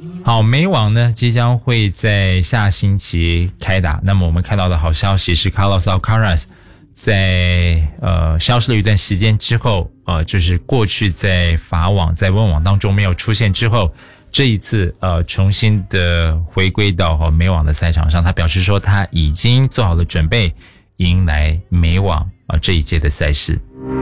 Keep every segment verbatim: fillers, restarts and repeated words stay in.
好，美网呢即将会在下星期开打。那么我们看到的好消息是 Carlos Alcaraz 在呃消失了一段时间之后，呃就是过去在法网在温网当中没有出现之后，这一次呃重新的回归到、哦、美网的赛场上，他表示说他已经做好了准备，迎来美网啊、呃、这一届的赛事。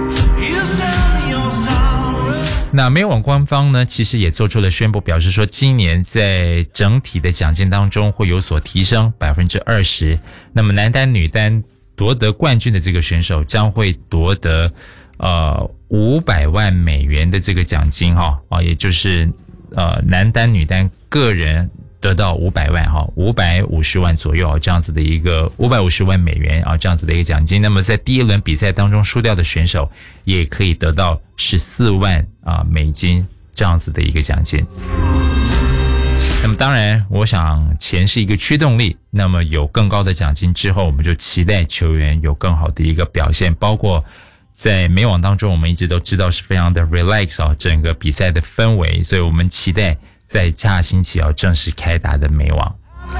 那美网官方呢，其实也做出了宣布，表示说今年在整体的奖金当中会有所提升 百分之二十。那么男单女单夺得冠军的这个选手将会夺得呃五百万美元的这个奖金哈啊，也就是呃男单女单个人得到五百万哈，五百五十万左右啊，这样子的一个五百五十万美元啊，这样子的一个奖金。那么在第一轮比赛当中输掉的选手也可以得到十四万啊美金这样子的一个奖金。那么当然，我想钱是一个驱动力，那么有更高的奖金之后，我们就期待球员有更好的一个表现，包括在美网当中，我们一直都知道是非常的 relax 啊，整个比赛的氛围，所以我们期待在下星期要正式开打的美网。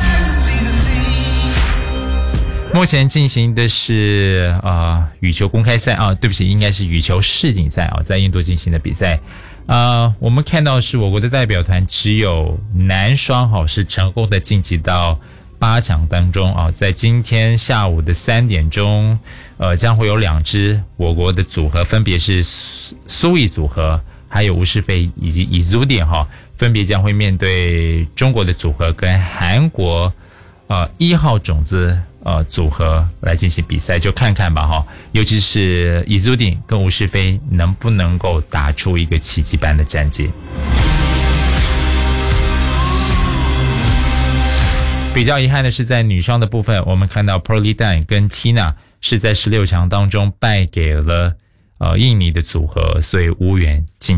目前进行的是呃羽球公开赛啊，对不起，应该是羽球世锦赛啊，在印度进行的比赛。呃，我们看到是我国的代表团只有男双哈、啊、是成功的晋级到八强当中啊，在今天下午的三点钟，呃，将会有两支我国的组合，分别是苏毅组合，还有吴世飞以及伊祖典哈，分别将会面对中国的组合跟韩国呃一号种子呃组合来进行比赛，就看看吧哈，尤其是伊祖典跟吴世飞能不能够打出一个奇迹般的战绩。比较遗憾的是，在女双的部分，我们看到 Polydine 跟 Tina 是在十六强当中败给了呃印尼的组合，所以无缘晋